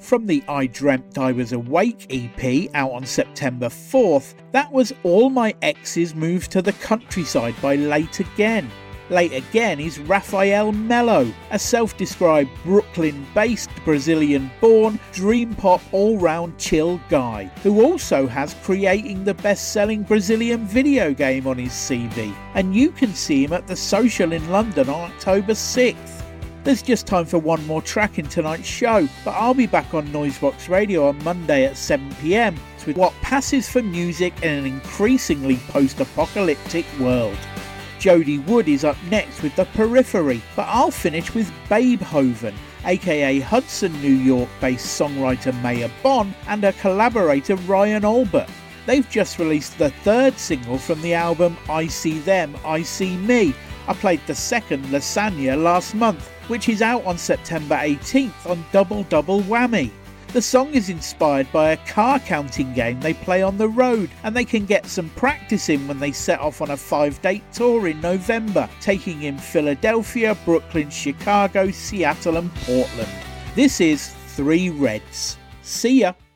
from the I Dreamt I Was Awake EP out on September 4th, that was All My Exes Moved to the Countryside by Late Again. Late Again is Rafael Melo, a self-described Brooklyn-based, Brazilian-born, dream pop all-round chill guy, who also has Creating the best-selling Brazilian video game on his CV, and you can see him at The Social in London on October 6th. There's just time for one more track in tonight's show, but I'll be back on Noisebox Radio on Monday at 7 p.m. with what passes for music in an increasingly post-apocalyptic world. Jodie Wood is up next with The Periphery, but I'll finish with Babehoven, aka Hudson, New York-based songwriter Maya Bond and her collaborator Ryan Albert. They've just released the third single from the album I See Them, I See Me. I played the second, Lasagna, last month, which is out on September 18th on Double Double Whammy. The song is inspired by a car counting game they play on the road, and they can get some practice in when they set off on a 5-date tour in November, taking in Philadelphia, Brooklyn, Chicago, Seattle and Portland. This is Three Reds. See ya!